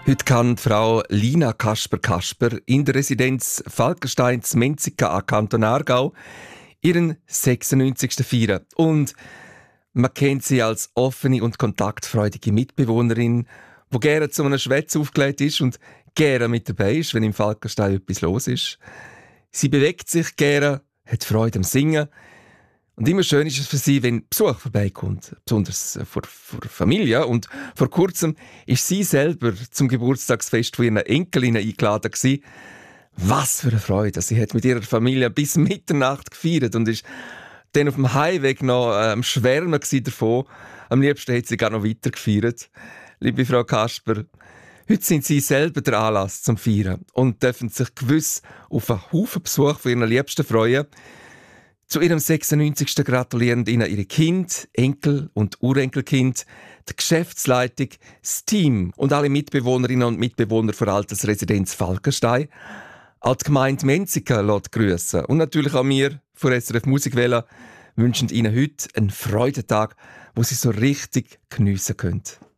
Heute kann Frau Lina Kasper in der Residenz Falkensteins Menzica am Kanton Aargau ihren 96. feiern. Und man kennt sie als offene und kontaktfreudige Mitbewohnerin, die gerne zu einem Schwätz aufgelegt ist und gerne mit dabei ist, wenn im Falkenstein etwas los ist. Sie bewegt sich gerne, hat Freude am Singen. Und immer schön ist es für sie, wenn Besuch vorbeikommt, besonders vor Familie. Und vor kurzem ist sie selber zum Geburtstagsfest von ihren Enkelinnen eingeladen gewesen. Was für eine Freude! Sie hat mit ihrer Familie bis Mitternacht gefeiert und ist dann auf dem Heimweg noch am Schwärmen davon. Am liebsten hat sie gar noch weiter gefeiert. Liebe Frau Kasper, heute sind Sie selber der Anlass zum Feiern und dürfen sich gewiss auf einen Haufen Besuch von Ihren Liebsten freuen. Zu Ihrem 96. gratulieren Ihnen Ihre Kind, Enkel und Urenkelkind, die Geschäftsleitung, das Team und alle Mitbewohnerinnen und Mitbewohner der Altersresidenz Falkenstein. Auch die Gemeinde Menzica lässt grüssen. Und natürlich auch wir von SRF Musikwelle wünschen Ihnen heute einen Freudentag, wo Sie so richtig geniessen können.